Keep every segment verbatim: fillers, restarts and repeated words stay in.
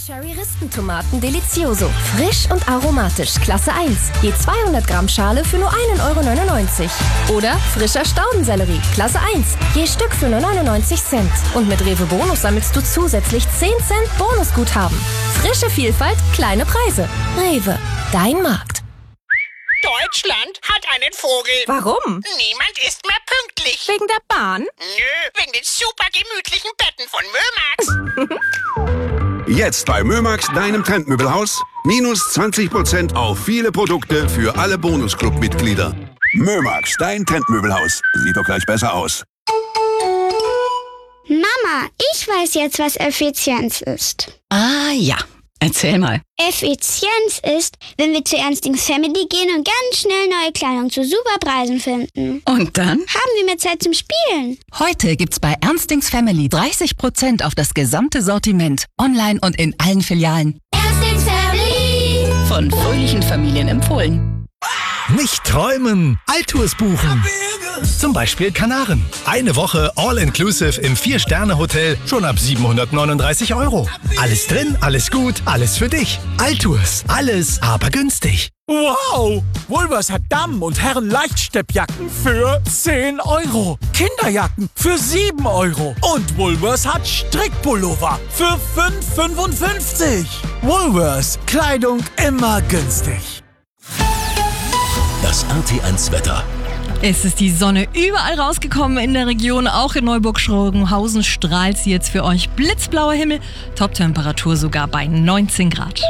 Cherry-Ristentomaten Delicioso. Frisch und aromatisch. Klasse eins. Je zweihundert Gramm Schale für nur ein Euro neunundneunzig. Oder frischer Staudensellerie. Klasse eins. Je Stück für nur neunundneunzig Cent. Und mit Rewe Bonus sammelst du zusätzlich zehn Cent Bonusguthaben. Frische Vielfalt, kleine Preise. Rewe, dein Markt. Deutschland hat einen Vogel. Warum? Niemand ist mehr pünktlich. Wegen der Bahn? Nö, wegen den super gemütlichen Betten von Mömax. Jetzt bei Mömax, deinem Trendmöbelhaus, minus zwanzig Prozent auf viele Produkte für alle Bonusclub-Mitglieder. Mömax, dein Trendmöbelhaus. Sieht doch gleich besser aus. Mama, ich weiß jetzt, was Effizienz ist. Ah ja, erzähl mal. Effizienz ist, wenn wir zu Ernstings Family gehen und ganz schnell neue Kleidung zu super Preisen finden. Und dann? Haben wir mehr Zeit zum Spielen. Heute gibt's bei Ernstings Family dreißig Prozent auf das gesamte Sortiment. Online und in allen Filialen. Ernstings Family. Von fröhlichen Familien empfohlen. Nicht träumen, Altours buchen. Zum Beispiel Kanaren. Eine Woche All-Inclusive im Vier-Sterne-Hotel schon ab siebenhundertneununddreißig Euro. Alles drin, alles gut, alles für dich. Altours, alles, aber günstig. Wow! Woolworths hat Damen- und Herren-Leichtsteppjacken für zehn Euro. Kinderjacken für sieben Euro. Und Woolworths hat Strickpullover für fünf Euro fünfundfünfzig. Woolworths, Kleidung immer günstig. Das R T eins Wetter. Es ist die Sonne überall rausgekommen in der Region, auch in Neuburg-Schrogenhausen strahlt sie jetzt für euch. Blitzblauer Himmel, Toptemperatur sogar bei neunzehn Grad.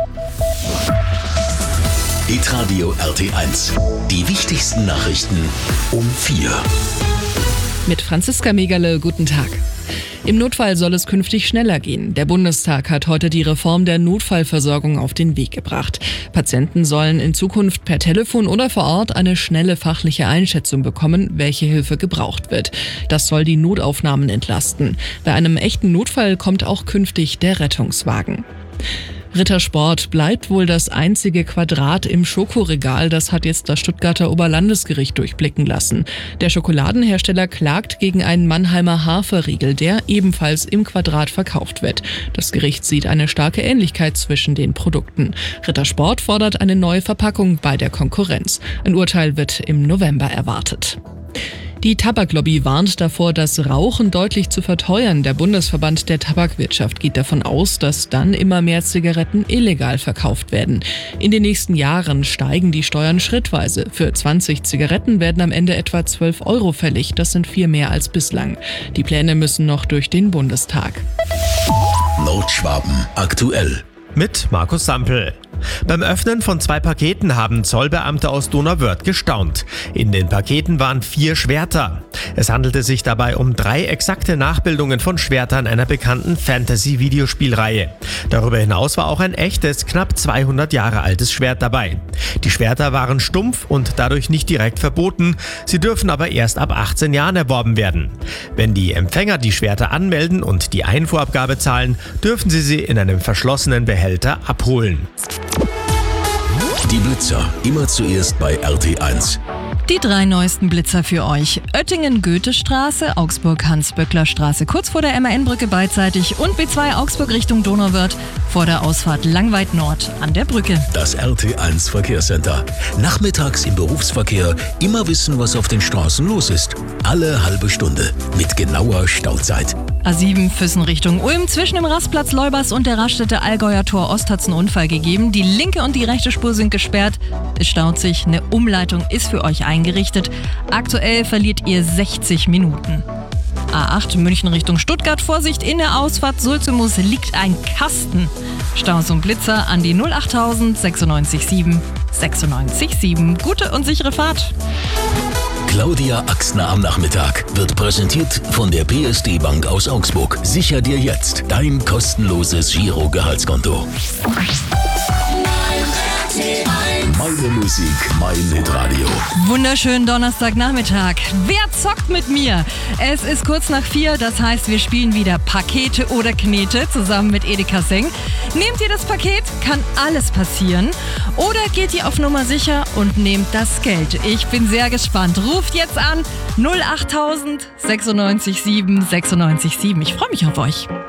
Hitradio R T eins. Die wichtigsten Nachrichten um vier. Mit Franziska Megale, guten Tag. Im Notfall soll es künftig schneller gehen. Der Bundestag hat heute die Reform der Notfallversorgung auf den Weg gebracht. Patienten sollen in Zukunft per Telefon oder vor Ort eine schnelle fachliche Einschätzung bekommen, welche Hilfe gebraucht wird. Das soll die Notaufnahmen entlasten. Bei einem echten Notfall kommt auch künftig der Rettungswagen. Rittersport bleibt wohl das einzige Quadrat im Schokoregal, das hat jetzt das Stuttgarter Oberlandesgericht durchblicken lassen. Der Schokoladenhersteller klagt gegen einen Mannheimer Haferriegel, der ebenfalls im Quadrat verkauft wird. Das Gericht sieht eine starke Ähnlichkeit zwischen den Produkten. Rittersport fordert eine neue Verpackung bei der Konkurrenz. Ein Urteil wird im November erwartet. Die Tabaklobby warnt davor, das Rauchen deutlich zu verteuern. Der Bundesverband der Tabakwirtschaft geht davon aus, dass dann immer mehr Zigaretten illegal verkauft werden. In den nächsten Jahren steigen die Steuern schrittweise. Für zwanzig Zigaretten werden am Ende etwa zwölf Euro fällig. Das sind viel mehr als bislang. Die Pläne müssen noch durch den Bundestag. Nordschwaben aktuell. Mit Markus Sampel. Beim Öffnen von zwei Paketen haben Zollbeamte aus Donauwörth gestaunt. In den Paketen waren vier Schwerter. Es handelte sich dabei um drei exakte Nachbildungen von Schwertern einer bekannten Fantasy-Videospielreihe. Darüber hinaus war auch ein echtes, knapp zweihundert Jahre altes Schwert dabei. Die Schwerter waren stumpf und dadurch nicht direkt verboten. Sie dürfen aber erst ab achtzehn Jahren erworben werden. Wenn die Empfänger die Schwerter anmelden und die Einfuhrabgabe zahlen, dürfen sie sie in einem verschlossenen Behälter abholen. Die Blitzer, immer zuerst bei R T eins. Die drei neuesten Blitzer für euch. Oettingen-Goethestraße, Augsburg-Hans-Böckler-Straße kurz vor der M A N-Brücke beidseitig und B zwei Augsburg Richtung Donauwörth vor der Ausfahrt Langweid Nord an der Brücke. Das R T eins Verkehrscenter. Nachmittags im Berufsverkehr immer wissen, was auf den Straßen los ist. Alle halbe Stunde mit genauer Stauzeit. A sieben Füssen Richtung Ulm. Zwischen dem Rastplatz Leubers und der Raststätte Allgäuer Tor Ost hat es einen Unfall gegeben. Die linke und die rechte Spur sind gesperrt. Es staut sich. Eine Umleitung ist für euch eingerichtet. Aktuell verliert ihr sechzig Minuten. A acht München Richtung Stuttgart. Vorsicht, in der Ausfahrt Sulzemus liegt ein Kasten. Staus und Blitzer an die null achttausend sechsundneunzig sieben sechsundneunzig sieben. Gute und sichere Fahrt. Claudia Axner am Nachmittag wird präsentiert von der P S D Bank aus Augsburg. Sicher dir jetzt dein kostenloses Giro-Gehaltskonto. Meine Musik, mein Hitradio. Wunderschönen Donnerstagnachmittag. Wer zockt mit mir? Es ist kurz nach vier, das heißt, wir spielen wieder Pakete oder Knete zusammen mit Edeka Seng. Nehmt ihr das Paket, kann alles passieren. Oder geht ihr auf Nummer sicher und nehmt das Geld? Ich bin sehr gespannt. Ruft jetzt an null achttausend sechsundneunzig sieben sechsundneunzig sieben. Ich freue mich auf euch.